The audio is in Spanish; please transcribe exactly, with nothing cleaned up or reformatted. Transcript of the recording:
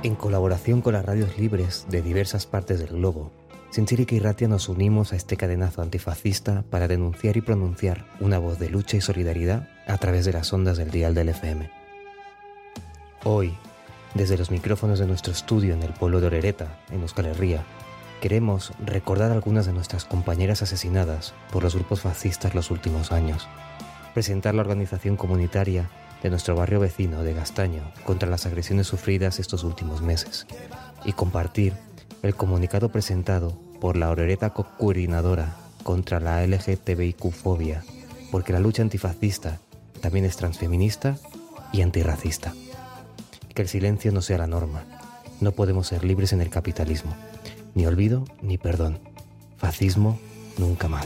En colaboración con las radios libres de diversas partes del globo, Sinchírica y Ratia nos unimos a este cadenazo antifascista para denunciar y pronunciar una voz de lucha y solidaridad a través de las ondas del dial del F M. Hoy, desde los micrófonos de nuestro estudio en el pueblo de Orereta, en Euskal Herria, queremos recordar a algunas de nuestras compañeras asesinadas por los grupos fascistas los últimos años, presentar la organización comunitaria de nuestro barrio vecino de Gastaño contra las agresiones sufridas estos últimos meses y compartir el comunicado presentado por la Orereta Coordinadora contra la L G T B I Q-fobia, porque la lucha antifascista también es transfeminista y antirracista. Que el silencio no sea la norma. No podemos ser libres en el capitalismo. Ni olvido ni perdón. Fascismo nunca más.